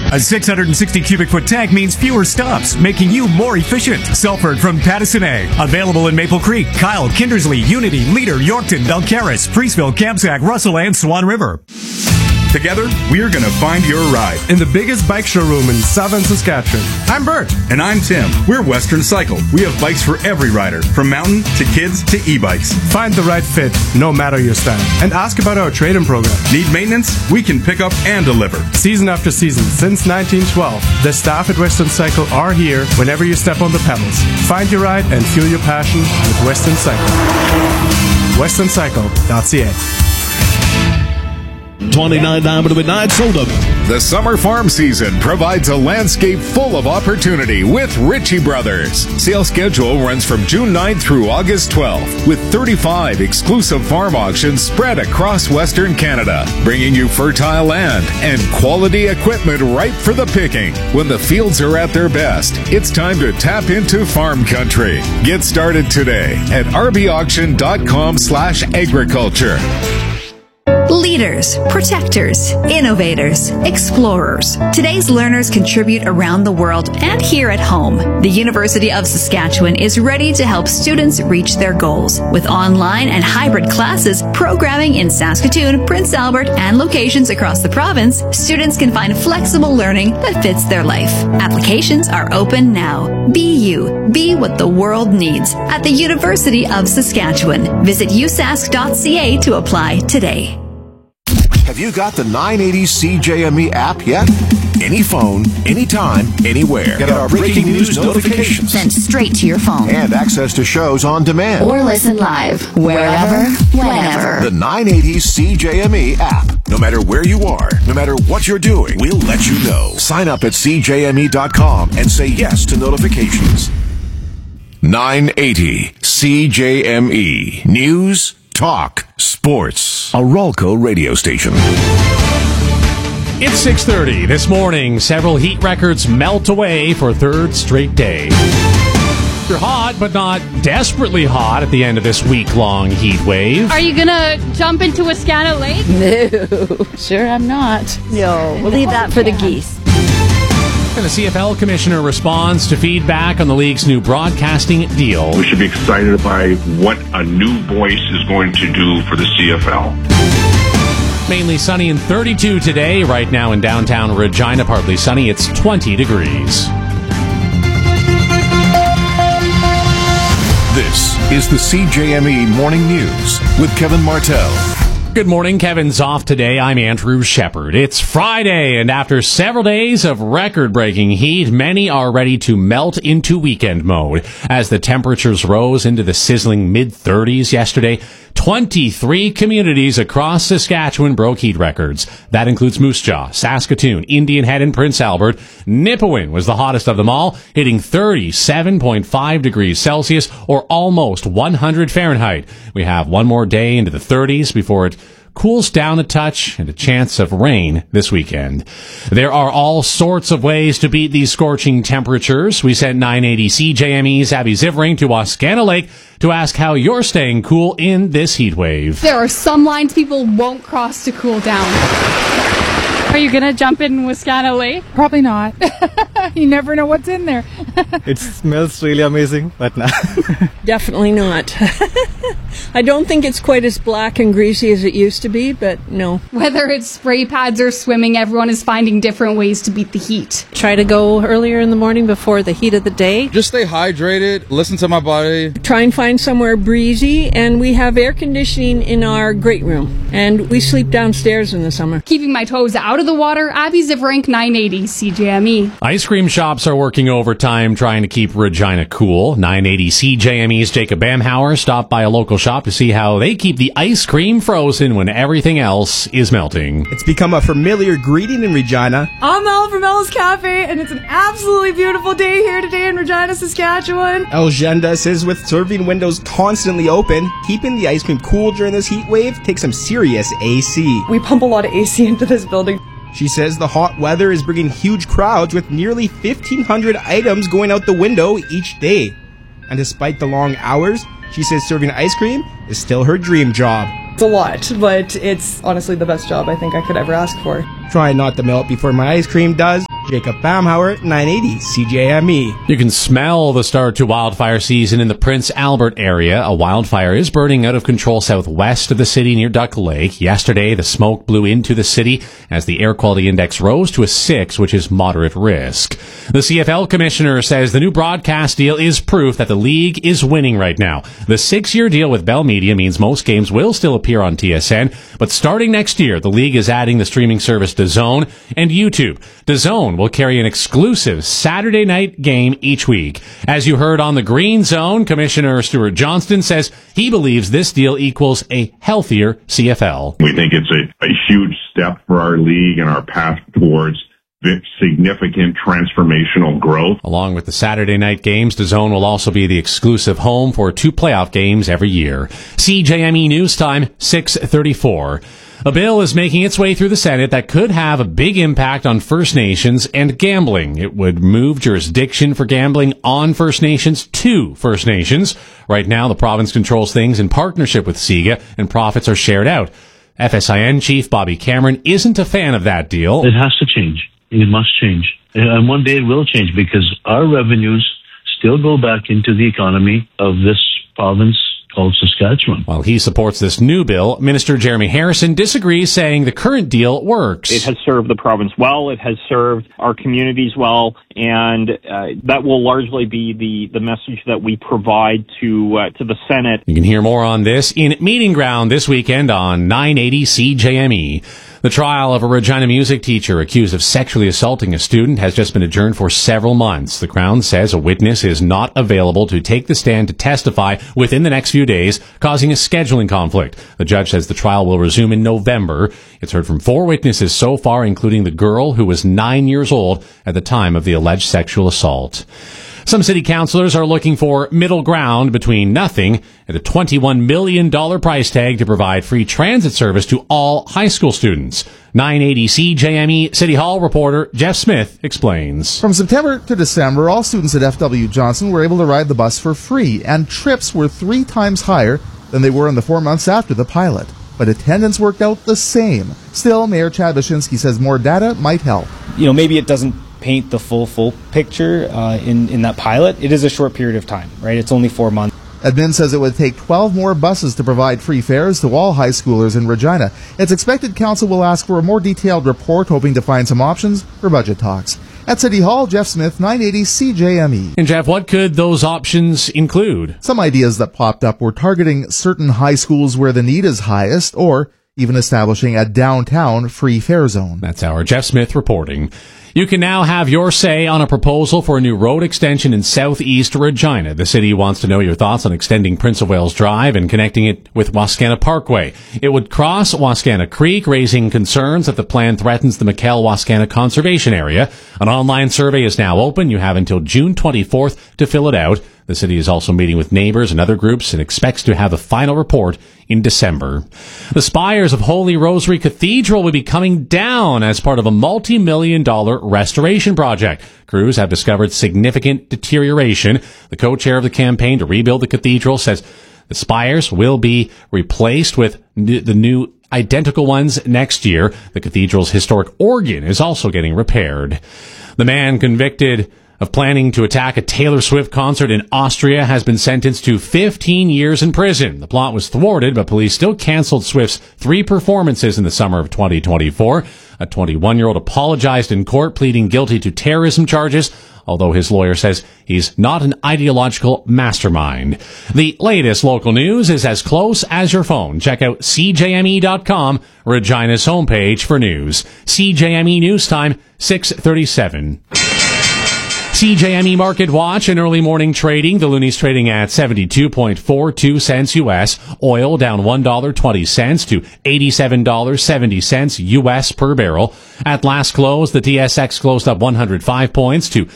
A 660 cubic foot tank means fewer stops, making you more efficient. Selford from Pattison. Available in Maple Creek, Kyle, Kindersley, Unity, Leader, Yorkton, Belcaris, Priestville, Kamsack, Russell, and Swan River. Together, we're going to find your ride in the biggest bike showroom in southern Saskatchewan. I'm Bert. And I'm Tim. We're Western Cycle. We have bikes for every rider, from mountain to kids to e-bikes. Find the right fit, no matter your style. And ask about our trade-in program. Need maintenance? We can pick up and deliver. Season after season, since 1912, the staff at Western Cycle are here whenever you step on the pedals. Find your ride and fuel your passion with Western Cycle. WesternCycle.ca. 29 to midnight soda. The summer farm season provides a landscape full of opportunity with Ritchie Brothers. Sales schedule runs from June 9th through August 12th, with 35 exclusive farm auctions spread across Western Canada, bringing you fertile land and quality equipment ripe for the picking. When the fields are at their best, it's time to tap into farm country. Get started today at rbauction.com/agriculture. Leaders, protectors, innovators, explorers. Today's learners contribute around the world and here at home. The University of Saskatchewan is ready to help students reach their goals. With online and hybrid classes, programming in Saskatoon, Prince Albert, and locations across the province, students can find flexible learning that fits their life. Applications are open now. Be you. Be what the world needs at the University of Saskatchewan. Visit usask.ca to apply today. Have you got the 980 CJME app yet? Any phone, anytime, anywhere. Get our breaking news notifications sent straight to your phone. And access to shows on demand. Or listen live, wherever, whenever. The 980 CJME app. No matter where you are, no matter what you're doing, we'll let you know. Sign up at CJME.com and say yes to notifications. 980 CJME. News, talk, sports. A Ralco radio station. It's 6:30 this morning. Several heat records melt away for a third straight day. You're hot, but not desperately hot at the end of this week-long heat wave. Are you going to jump into Wascana Lake? No, sure I'm not. No, we'll leave that for the geese. And the CFL commissioner responds to feedback on the league's new broadcasting deal. We should be excited by what a new voice is going to do for the CFL. Mainly sunny and 32 today. Right now in downtown Regina, partly sunny. It's 20 degrees. This is the CJME Morning News with Kevin Martell. Good morning. Kevin's off today. I'm Andrew Shepard. It's Friday, and after several days of record-breaking heat, many are ready to melt into weekend mode. As the temperatures rose into the sizzling mid-30s yesterday, 23 communities across Saskatchewan broke heat records. That includes Moose Jaw, Saskatoon, Indian Head, and Prince Albert. Nipawin was the hottest of them all, hitting 37.5 degrees Celsius, or almost 100 Fahrenheit. We have one more day into the 30s before it cools down a touch and a chance of rain this weekend. There are all sorts of ways to beat these scorching temperatures. We sent 980 CJME's Abby Zivering to Wascana Lake to ask how you're staying cool in this heat wave. There are some lines people won't cross to cool down. Are you going to jump in Wascana Lake? Probably not. You never know what's in there. It smells really amazing, but no. Definitely not. I don't think it's quite as black and greasy as it used to be, but no. Whether it's spray pads or swimming, everyone is finding different ways to beat the heat. Try to go earlier in the morning before the heat of the day. Just stay hydrated, listen to my body. Try and find somewhere breezy, and we have air conditioning in our great room, and we sleep downstairs in the summer. Keeping my toes out of the water, Abby Zivrink, 980 CJME. Ice cream shops are working overtime trying to keep Regina cool. 980 CJME's Jacob Bamhauer stopped by a local shop to see how they keep the ice cream frozen when everything else is melting. It's become a familiar greeting in Regina. I'm Mel from Mel's Cafe, and it's an absolutely beautiful day here today in Regina, Saskatchewan. Elgenda says with serving windows constantly open, keeping the ice cream cool during this heat wave takes some serious AC. We pump a lot of AC into this building. She says the hot weather is bringing huge crowds with nearly 1,500 items going out the window each day. And despite the long hours, she says serving ice cream is still her dream job. It's a lot, but it's honestly the best job I think I could ever ask for. Trying not to melt before my ice cream does. Jacob Bamhauer, 980 CJME. You can smell the start to wildfire season in the Prince Albert area. A wildfire is burning out of control southwest of the city near Duck Lake. Yesterday, the smoke blew into the city as the air quality index rose to a 6, which is moderate risk. The CFL commissioner says the new broadcast deal is proof that the league is winning right now. The 6-year deal with Bell Media means most games will still appear on TSN, but starting next year, the league is adding the streaming service DAZN and YouTube. DAZN will carry an exclusive Saturday night game each week. As you heard on the Green Zone, Commissioner Stuart Johnston says he believes this deal equals a healthier CFL. We think it's a huge step for our league and our path towards significant transformational growth. Along with the Saturday night games, DAZN will also be the exclusive home for 2 playoff games every year. CJME News Time, 6:34. A bill is making its way through the Senate that could have a big impact on First Nations and gambling. It would move jurisdiction for gambling on First Nations to First Nations. Right now, the province controls things in partnership with SIGA, and profits are shared out. FSIN Chief Bobby Cameron isn't a fan of that deal. It has to change. It must change. And one day it will change because our revenues still go back into the economy of this province called Saskatchewan. While he supports this new bill, Minister Jeremy Harrison disagrees, saying the current deal works. It has served the province well, it has served our communities well, and that will largely be the message that we provide to the Senate. You can hear more on this in Meeting Ground this weekend on 980 CJME. The trial of a Regina music teacher accused of sexually assaulting a student has just been adjourned for several months. The Crown says a witness is not available to take the stand to testify within the next few days, causing a scheduling conflict. The judge says the trial will resume in November. It's heard from 4 witnesses so far, including the girl who was 9 years old at the time of the alleged sexual assault. Some city councilors are looking for middle ground between nothing and a $21 million price tag to provide free transit service to all high school students. 980 CJME City Hall reporter Jeff Smith explains. From September to December, all students at FW Johnson were able to ride the bus for free, and trips were 3 times higher than they were in the 4 months after the pilot. But attendance worked out the same. Still, Mayor Chad Wyszynski says more data might help. Maybe it doesn't paint the full picture in that pilot. It is a short period of time, right? It's only 4 months. Admin says it would take 12 more buses to provide free fares to all high schoolers in Regina. It's expected council will ask for a more detailed report, hoping to find some options for budget talks. At City Hall, Jeff Smith, 980 CJME. And Jeff, what could those options include? Some ideas that popped up were targeting certain high schools where the need is highest, or even establishing a downtown free fare zone. That's our Jeff Smith reporting. You can now have your say on a proposal for a new road extension in southeast Regina. The city wants to know your thoughts on extending Prince of Wales Drive and connecting it with Wascana Parkway. It would cross Wascana Creek, raising concerns that the plan threatens the McKell-Wascana Conservation Area. An online survey is now open. You have until June 24th to fill it out. The city is also meeting with neighbors and other groups and expects to have a final report in December. The spires of Holy Rosary Cathedral will be coming down as part of a multi-million-dollar restoration project. Crews have discovered significant deterioration. The co-chair of the campaign to rebuild the cathedral says the spires will be replaced with the new identical ones next year. The cathedral's historic organ is also getting repaired. The man convicted of planning to attack a Taylor Swift concert in Austria has been sentenced to 15 years in prison. The plot was thwarted, but police still canceled Swift's 3 performances in the summer of 2024. A 21-year-old apologized in court, pleading guilty to terrorism charges, although his lawyer says he's not an ideological mastermind. The latest local news is as close as your phone. Check out CJME.com, Regina's homepage for news. CJME News Time, 6:37. CJME Market Watch and early morning trading. The Looney's trading at 72.42 cents U.S. Oil down $1.20 to $87.70 U.S. per barrel. At last close, the TSX closed up 105 points to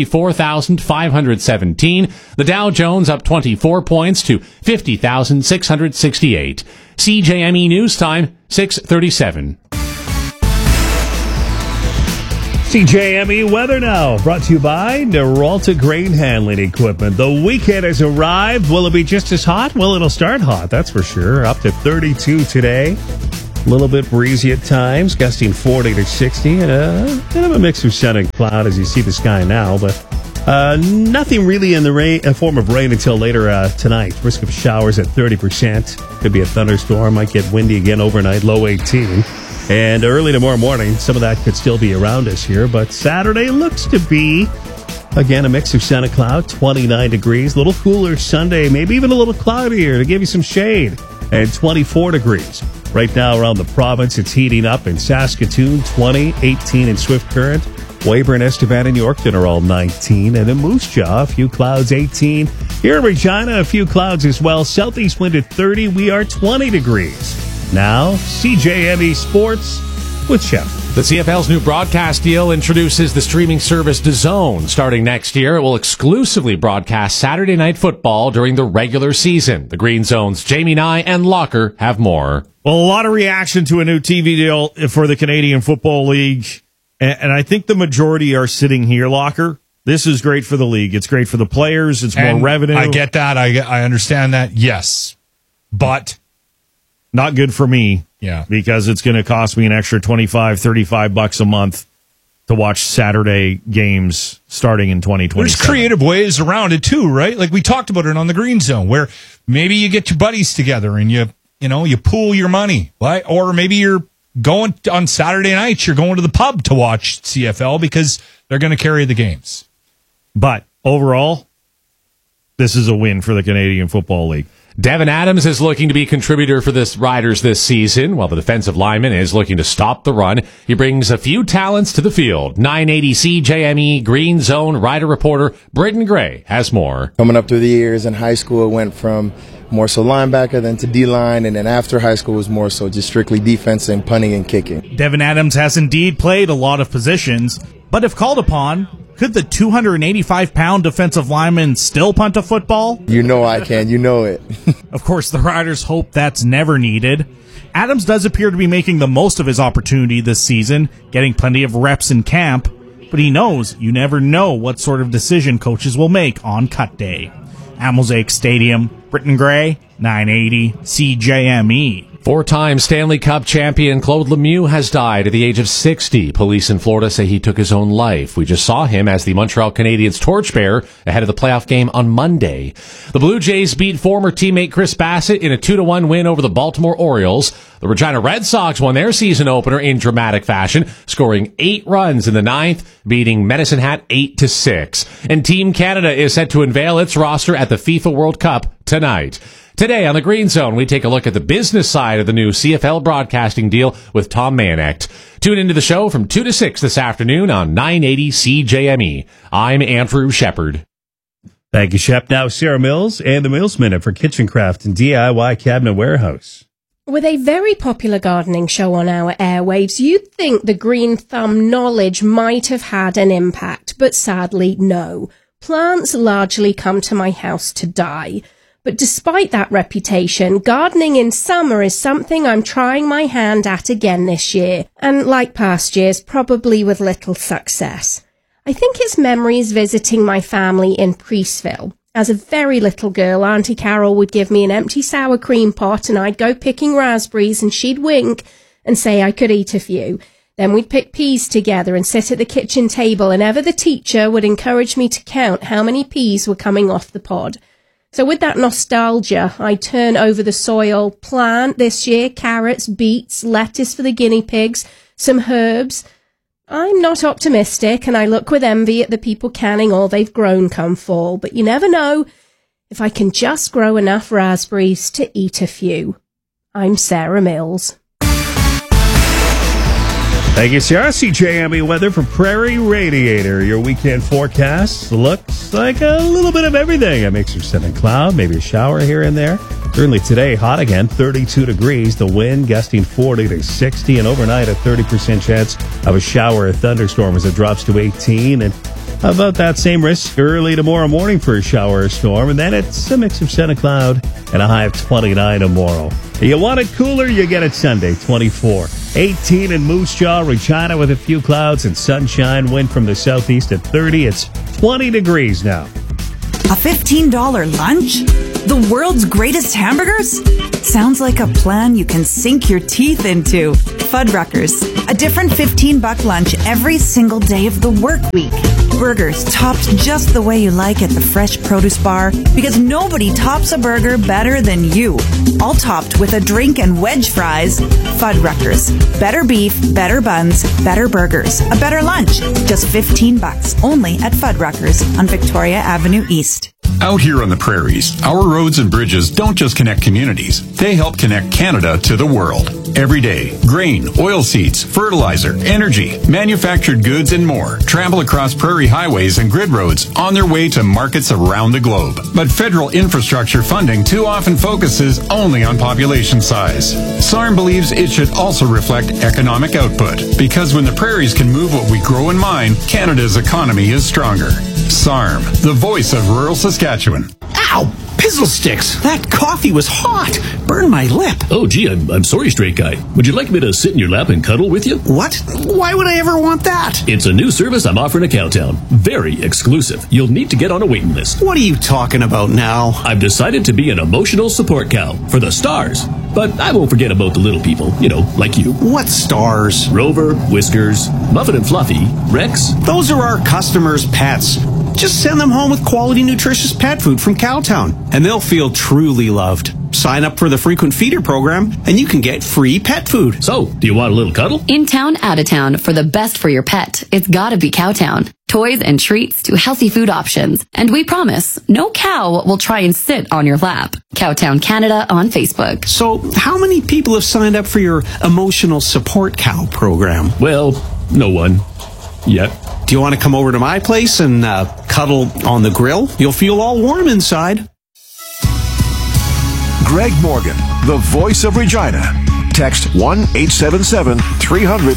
34,517. The Dow Jones up 24 points to 50,668. CJME News Time, 6:37. CJME Weather Now, brought to you by Neralta Grain Handling Equipment. The weekend has arrived. Will it be just as hot? Well, it'll start hot, that's for sure. Up to 32 today. A little bit breezy at times, gusting 40 to 60, and a bit of a mix of sun and cloud as you see the sky now, but nothing really in the form of rain until later tonight. Risk of showers at 30%. Could be a thunderstorm. Might get windy again overnight, low 18. And early tomorrow morning, some of that could still be around us here, but Saturday looks to be, again, a mix of sun and cloud, 29 degrees. A little cooler Sunday, maybe even a little cloudier to give you some shade, and 24 degrees. Right now around the province, it's heating up in Saskatoon, 20, 18 in Swift Current. Weyburn, Estevan, and Yorkton are all 19. And in Moose Jaw, a few clouds, 18. Here in Regina, a few clouds as well. Southeast wind at 30. We are 20 degrees. Now, CJME Sports with Shep. The CFL's new broadcast deal introduces the streaming service DAZN. Starting next year, it will exclusively broadcast Saturday Night Football during the regular season. The Green Zone's Jamie Nye and Locker have more. Well, a lot of reaction to a new TV deal for the Canadian Football League. And I think the majority are sitting here, Locker. This is great for the league. It's great for the players. It's more revenue. I get that. I understand that. Yes. But not good for me. Yeah. Because it's going to cost me an extra $25-35 a month to watch Saturday games starting in 2020. There's creative ways around it too, right? Like we talked about it on the Green Zone, where maybe you get your buddies together and you pool your money, right? Or maybe you're going on Saturday nights, you're going to the pub to watch CFL because they're going to carry the games. But overall, this is a win for the Canadian Football League. Devin Adams is looking to be a contributor for the Riders this season, while the defensive lineman is looking to stop the run. He brings a few talents to the field. 980 CJME Green Zone Rider reporter Britton Gray has more. Coming up through the years in high school, it went from more so linebacker, then to D-line, and then after high school was more so just strictly defense and punting and kicking. Devin Adams has indeed played a lot of positions, but if called upon, could the 285-pound defensive lineman still punt a football? You know I can. You know it. Of course, the Riders hope that's never needed. Adams does appear to be making the most of his opportunity this season, getting plenty of reps in camp, but he knows you never know what sort of decision coaches will make on cut day. At Mosaic Stadium, Britton Gray, 980 CJME. Four-time Stanley Cup champion Claude Lemieux has died at the age of 60. Police in Florida say he took his own life. We just saw him as the Montreal Canadiens torchbearer ahead of the playoff game on Monday. The Blue Jays beat former teammate Chris Bassett in a 2-1 win over the Baltimore Orioles. The Regina Red Sox won their season opener in dramatic fashion, scoring 8 runs in the 9th, beating Medicine Hat 8-6. And Team Canada is set to unveil its roster at the FIFA World Cup tonight. Today on the Green Zone, we take a look at the business side of the new CFL broadcasting deal with Tom Mayenknecht. Tune into the show from 2 to 6 this afternoon on 980 CJME. I'm Andrew Shepard. Thank you, Shep. Now, Sarah Mills and the Mills Minute for Kitchen Craft and DIY Cabinet Warehouse. With a very popular gardening show on our airwaves, you'd think the Green Thumb knowledge might have had an impact, but sadly, no. Plants largely come to my house to die. But despite that reputation, gardening in summer is something I'm trying my hand at again this year, and like past years, probably with little success. I think it's memories visiting my family in Priestville. As a very little girl, Auntie Carol would give me an empty sour cream pot and I'd go picking raspberries and she'd wink and say I could eat a few. Then we'd pick peas together and sit at the kitchen table, and ever the teacher would encourage me to count how many peas were coming off the pod. So with that nostalgia, I turn over the soil, plant this year carrots, beets, lettuce for the guinea pigs, some herbs. I'm not optimistic, and I look with envy at the people canning all they've grown come fall, but you never know if I can just grow enough raspberries to eat a few. I'm Sarah Mills. Thank you, Sarah. CJME weather from Prairie Radiator. Your weekend forecast looks like a little bit of everything. A mix of sun and cloud, maybe a shower here and there. Certainly today, hot again, 32 degrees. The wind gusting 40 to 60, and overnight a 30% chance of a shower or thunderstorm as it drops to 18. And how about that same risk early tomorrow morning for a shower or storm? And then it's a mix of sun and cloud and a high of 29 tomorrow. You want it cooler, you get it Sunday, 24. 18 in Moose Jaw, Regina with a few clouds and sunshine. Wind from the southeast at 30. It's 20 degrees now. A $15 lunch? The world's greatest hamburgers? Sounds like a plan you can sink your teeth into. Fuddruckers, a different $15 lunch every single day of the work week. Burgers topped just the way you like at the Fresh Produce Bar, because nobody tops a burger better than you. All topped with a drink and wedge fries. Fuddruckers. Better beef, better buns, better burgers. A better lunch. Just $15 only at Fuddruckers on Victoria Avenue East. Out here on the prairies, our roads and bridges don't just connect communities, they help connect Canada to the world. Every day, grain, oilseeds, fertilizer, energy, manufactured goods, and more travel across prairie highways and grid roads on their way to markets around the globe. But federal infrastructure funding too often focuses only on population size. SARM believes it should also reflect economic output, because when the prairies can move what we grow and mine, Canada's economy is stronger. SARM, the voice of rural Saskatchewan. Ow! Pizzle sticks! That coffee was hot! Burned my lip. Oh, gee, I'm sorry, straight guy. Would you like me to sit in your lap and cuddle with you? What? Why would I ever want that? It's a new service I'm offering at Cowtown. Very exclusive. You'll need to get on a waiting list. What are you talking about now? I've decided to be an emotional support cow for the stars. But I won't forget about the little people, like you. What stars? Rover, Whiskers, Muffin and Fluffy, Rex. Those are our customers' pets. Just send them home with quality, nutritious pet food from Cowtown, and they'll feel truly loved. Sign up for the frequent feeder program, and you can get free pet food. So, do you want a little cuddle? In town, out of town, for the best for your pet, it's gotta be Cowtown. Toys and treats to healthy food options. And we promise, no cow will try and sit on your lap. Cowtown Canada on Facebook. So, how many people have signed up for your emotional support cow program? Well, no one. Yet. Do you want to come over to my place and cuddle on the grill? You'll feel all warm inside. Greg Morgan, the voice of Regina. Text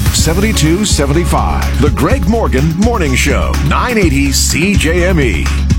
1-877-300-7275. The Greg Morgan Morning Show, 980 CJME.